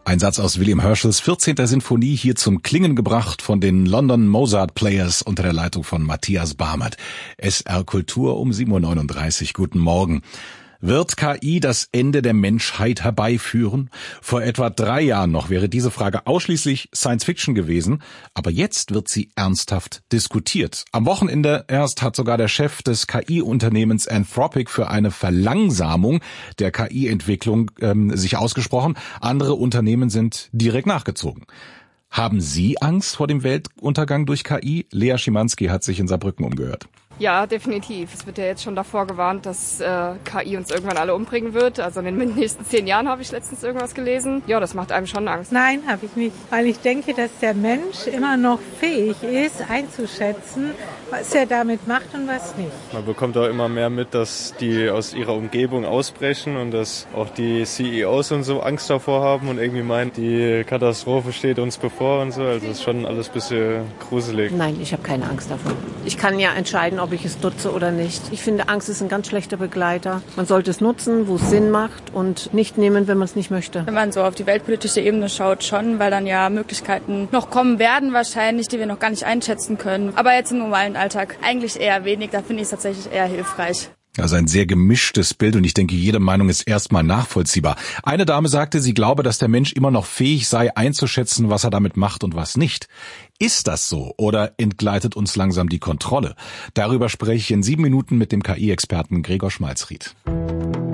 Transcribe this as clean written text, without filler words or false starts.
Ein Satz aus William Herschels 14. Sinfonie, hier zum Klingen gebracht von den London Mozart Players unter der Leitung von Matthias Barmert. SR Kultur um 7.39 Uhr. Guten Morgen. Wird KI das Ende der Menschheit herbeiführen? Vor etwa 3 Jahren noch wäre diese Frage ausschließlich Science Fiction gewesen, aber jetzt wird sie ernsthaft diskutiert. Am Wochenende erst hat sogar der Chef des KI-Unternehmens Anthropic für eine Verlangsamung der KI-Entwicklung sich ausgesprochen. Andere Unternehmen sind direkt nachgezogen. Haben Sie Angst vor dem Weltuntergang durch KI? Lea Schimanski hat sich in Saarbrücken umgehört. Ja, definitiv. Es wird ja jetzt schon davor gewarnt, dass KI uns irgendwann alle umbringen wird. Also in den nächsten 10 Jahren habe ich letztens irgendwas gelesen. Ja, das macht einem schon Angst. Nein, habe ich nicht. Weil ich denke, dass der Mensch immer noch fähig ist, einzuschätzen, was er damit macht und was nicht. Man bekommt auch immer mehr mit, dass die aus ihrer Umgebung ausbrechen und dass auch die CEOs und so Angst davor haben und irgendwie meinen, die Katastrophe steht uns bevor und so. Also das ist schon alles ein bisschen gruselig. Nein, ich habe keine Angst davor. Ich kann ja entscheiden, ob ich es nutze oder nicht. Ich finde, Angst ist ein ganz schlechter Begleiter. Man sollte es nutzen, wo es Sinn macht und nicht nehmen, wenn man es nicht möchte. Wenn man so auf die weltpolitische Ebene schaut, schon, weil dann ja Möglichkeiten noch kommen werden wahrscheinlich, die wir noch gar nicht einschätzen können. Aber jetzt im normalen Alltag eigentlich eher wenig. Da finde ich es tatsächlich eher hilfreich. Also ein sehr gemischtes Bild und ich denke, jede Meinung ist erstmal nachvollziehbar. Eine Dame sagte, sie glaube, dass der Mensch immer noch fähig sei, einzuschätzen, was er damit macht und was nicht. Ist das so oder entgleitet uns langsam die Kontrolle? Darüber spreche ich in 7 Minuten mit dem KI-Experten Gregor Schmalzried.